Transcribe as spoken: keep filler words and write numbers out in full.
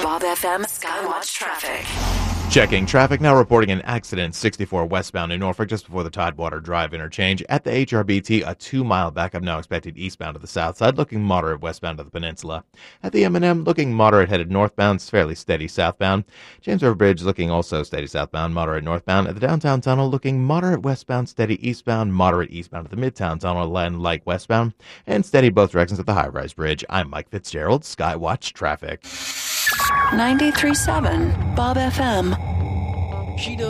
Bob F M Skywatch traffic. Checking traffic now, reporting an accident sixty-four westbound in Norfolk just before the Tidewater Drive interchange. At the H R B T, a two-mile backup now expected eastbound to the south side, looking moderate westbound to the peninsula. At the M and M, looking moderate headed northbound, fairly steady southbound. James River Bridge looking also steady southbound, moderate northbound. At the downtown tunnel, looking moderate westbound, steady eastbound, moderate eastbound to the midtown tunnel, and light westbound, and steady both directions at the high-rise bridge. I'm Mike Fitzgerald, Skywatch Traffic. ninety-three point seven Bob F M. She does